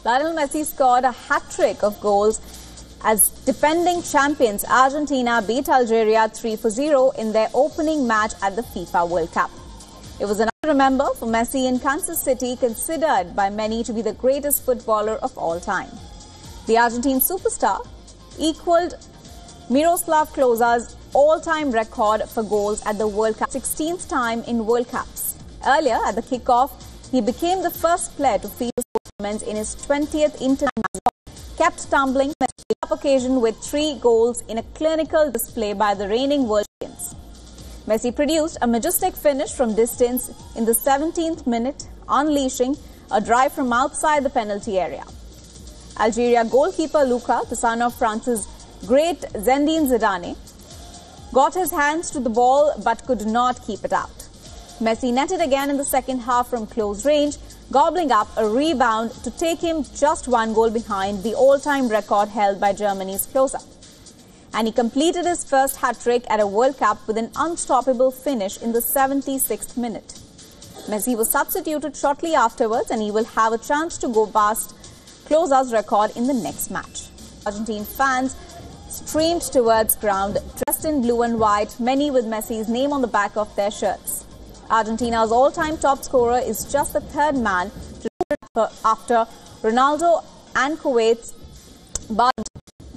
Lionel Messi scored a hat-trick of goals as defending champions Argentina beat Algeria 3-0 in their opening match at the FIFA World Cup. It was another remember for Messi in Kansas City, considered by many to be the greatest footballer of all time. The Argentine superstar equaled Miroslav Klose's all-time record for goals at the World Cup, 16th time in World Cups. Earlier, at the kickoff, he became the first player to field tournaments in his 20th international. Kept tumbling on the occasion with 3 goals in a clinical display by the reigning world champions. Messi produced a majestic finish from distance in the 17th minute, unleashing a drive from outside the penalty area. Algeria goalkeeper Luka, the son of France's great Zinedine Zidane, got his hands to the ball but could not keep it out. Messi netted again in the second half from close range, gobbling up a rebound to take him just 1 goal behind the all-time record held by Germany's Klose. And he completed his first hat-trick at a World Cup with an unstoppable finish in the 76th minute. Messi was substituted shortly afterwards, and he will have a chance to go past Klose's record in the next match. Argentine fans streamed towards ground, dressed in blue and white, many with Messi's name on the back of their shirts. Argentina's all-time top scorer is just the 3rd man to do it after Ronaldo and Kuwait's Ballon.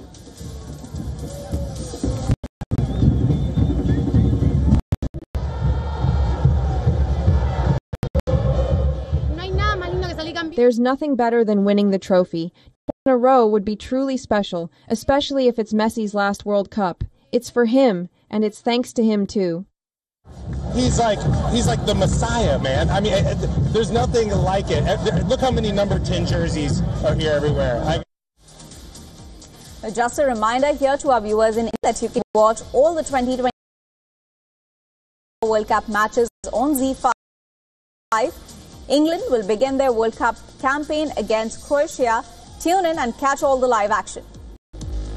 There's nothing better than winning the trophy. In a row would be truly special, especially if it's Messi's last World Cup. It's for him, and it's thanks to him too. He's like the Messiah, man. I mean, there's nothing like it. Look how many number 10 jerseys are here everywhere. Just a reminder here to our viewers in India that you can watch all the 2020 World Cup matches on ZEE5. England will begin their World Cup campaign against Croatia. Tune in and catch all the live action.